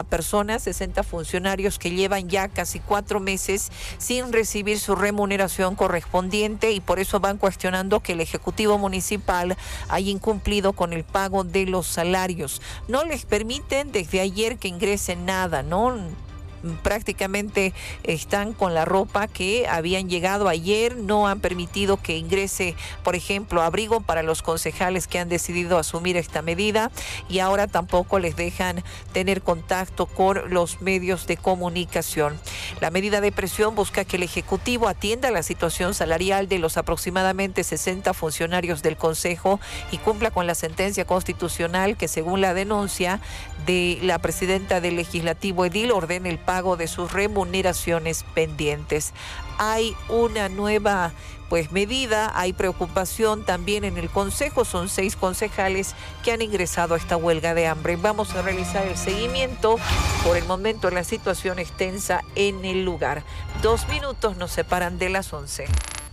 personas, 60 funcionarios que llevan ya casi 4 meses sin recibir su remuneración correspondiente, y por eso van cuestionando que el Ejecutivo Municipal haya incumplido con el pago de los salarios. No les permiten desde ayer que ingresen nada, ¿no? Prácticamente están con la ropa que habían llegado ayer, no han permitido que ingrese, por ejemplo, abrigo para los concejales que han decidido asumir esta medida, y ahora tampoco les dejan tener contacto con los medios de comunicación. La medida de presión busca que el Ejecutivo atienda la situación salarial de los aproximadamente 60 funcionarios del Consejo y cumpla con la sentencia constitucional que, según la denuncia de la presidenta del Legislativo Edil, ordena el pago de sus remuneraciones pendientes. Hay una nueva medida, hay preocupación también en el Consejo, son 6 concejales que han ingresado a esta huelga de hambre. Vamos a realizar el seguimiento. Por el momento la situación es tensa en el lugar. 2 minutos nos separan de las 11.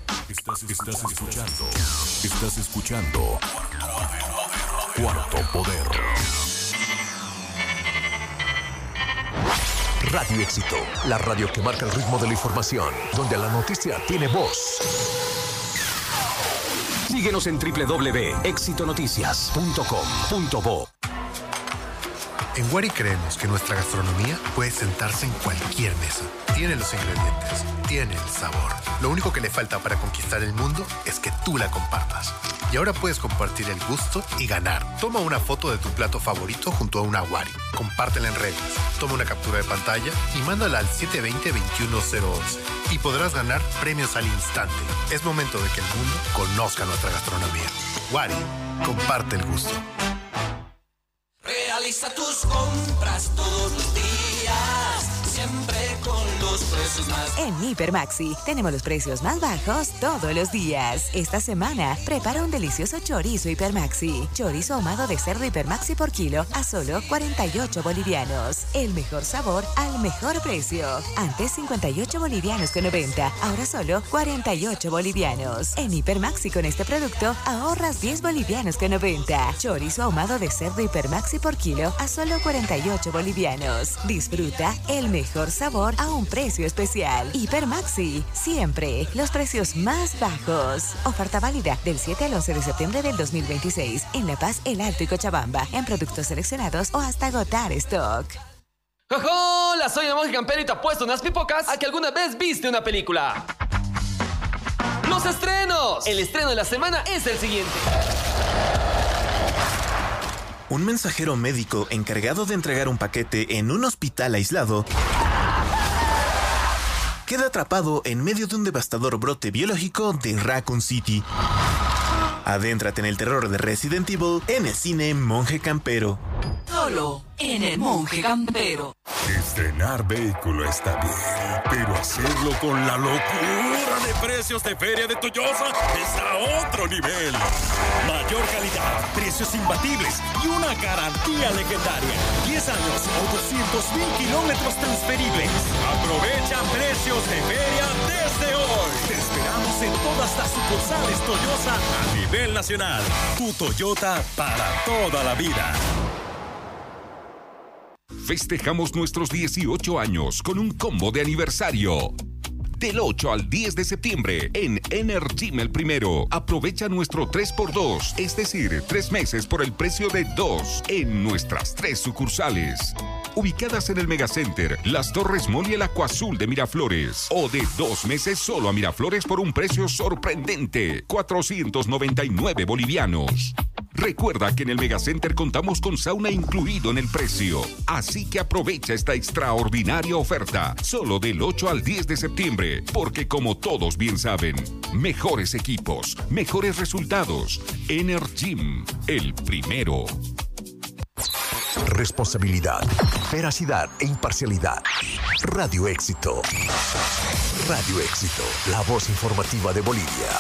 Estás escuchando Cuarto Poder. Radio Éxito, la radio que marca el ritmo de la información, donde la noticia tiene voz. Síguenos en www.exitonoticias.com.bo. En Wari creemos que nuestra gastronomía puede sentarse en cualquier mesa. Tiene los ingredientes, tiene el sabor. Lo único que le falta para conquistar el mundo es que tú la compartas. Y ahora puedes compartir el gusto y ganar. Toma una foto de tu plato favorito junto a una Wari. Compártela en redes. Toma una captura de pantalla y mándala al 720-21011. Y podrás ganar premios al instante. Es momento de que el mundo conozca nuestra gastronomía. Wari, comparte el gusto. Realiza tus compras todos los días, siempre con los precios más. En Hipermaxi tenemos los precios más bajos todos los días. Esta semana prepara un delicioso chorizo Hipermaxi. Chorizo ahumado de cerdo Hipermaxi por kilo a solo 48 bolivianos. El mejor sabor al mejor precio. Antes 58 bolivianos con 90, ahora solo 48 bolivianos. En Hipermaxi con este producto ahorras 10 bolivianos con 90. Chorizo ahumado de cerdo Hipermaxi por kilo a solo 48 bolivianos. Disfruta el mejor sabor a un precio especial. Hipermaxi, siempre los precios más bajos. Oferta válida del 7 al 11 de septiembre del 2026 en La Paz, El Alto y Cochabamba, en productos seleccionados o hasta agotar stock. ¡Hola! Soy el monje campero y te apuesto unas pipocas a que alguna vez viste una película. ¡Los estrenos! El estreno de la semana es el siguiente. Un mensajero médico encargado de entregar un paquete en un hospital aislado queda atrapado en medio de un devastador brote biológico de Raccoon City. Adéntrate en el terror de Resident Evil en el cine Monje Campero. Solo en el Monje Campero. Estrenar vehículo está bien, pero hacerlo con la locura de precios de Feria de Toyosa es a otro nivel. Mayor calidad, precios imbatibles y una garantía legendaria. 10 años o 200,000 kilómetros transferibles. Aprovecha precios de feria desde hoy. Te esperamos en todas las sucursales Toyota a nivel nacional. Tu Toyota para toda la vida. Festejamos nuestros 18 años con un combo de aniversario. Del 8 al 10 de septiembre en Energym El Primero. Aprovecha nuestro 3x2, es decir, 3 meses por el precio de 2 en nuestras 3 sucursales. Ubicadas en el Megacenter, Las Torres Mall y el Acuazul de Miraflores. O de 2 meses solo a Miraflores por un precio sorprendente, 499 bolivianos. Recuerda que en el Megacenter contamos con sauna incluido en el precio. Así que aprovecha esta extraordinaria oferta, solo del 8 al 10 de septiembre, porque como todos bien saben, mejores equipos, mejores resultados. Energym, El Primero. Responsabilidad, veracidad e imparcialidad. Radio Éxito. Radio Éxito, la voz informativa de Bolivia.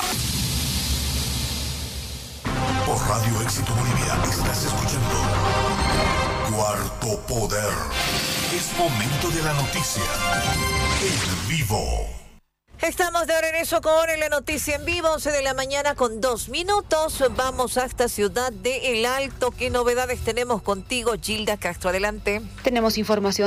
Por Radio Éxito Bolivia estás escuchando Cuarto Poder. Es momento de la noticia en vivo. Estamos de regreso con la noticia en vivo, 11 de la mañana con 2 minutos. Vamos hasta Ciudad de El Alto. ¿Qué novedades tenemos contigo, Gilda Castro? Adelante. Tenemos información